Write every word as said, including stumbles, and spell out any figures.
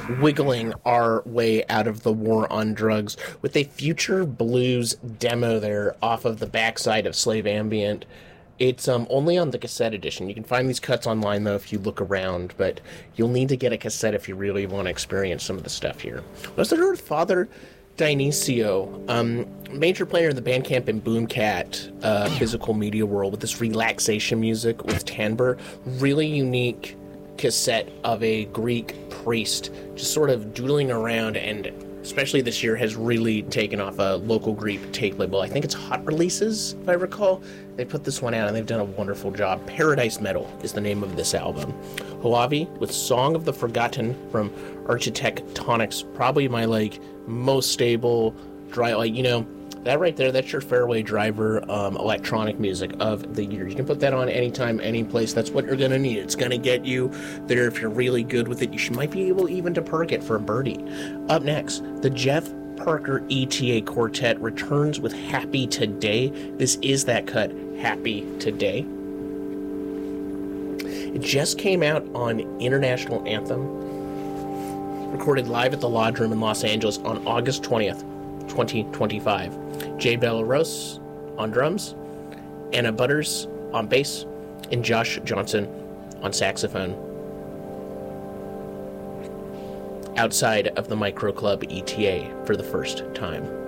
wiggling our way out of the war on drugs with a future blues demo there off of the backside of Slave Ambient. It's um, only on the cassette edition. You can find these cuts online, though, if you look around, but you'll need to get a cassette if you really want to experience some of the stuff here. Let's start with Father Dionisio, um, major player in the Bandcamp and Boomcat uh, physical media world with this relaxation music with timbre. Really unique cassette of a Greek priest just sort of doodling around, and especially this year has really taken off a local Greek tape label. I think it's Hot Releases, if I recall. They put this one out and they've done a wonderful job. Paradise Metal is the name of this album. Hoavi with Song of the Forgotten from Architectonics, probably my like most stable dry, like, you know, that right there, that's your fairway driver um, electronic music of the year. You can put that on anytime, any place. That's what you're going to need. It's going to get you there if you're really good with it. You should, might be able even to perk it for a birdie. Up next, the Jeff Parker E T A Quartet returns with Happy Today. This is that cut, Happy Today. It just came out on International Anthem, recorded live at the Lodge Room in Los Angeles on August twentieth, twenty twenty-five. Jay Bellaros on drums, Anna Butters on bass, and Josh Johnson on saxophone. Outside of the Micro Club E T A for the first time.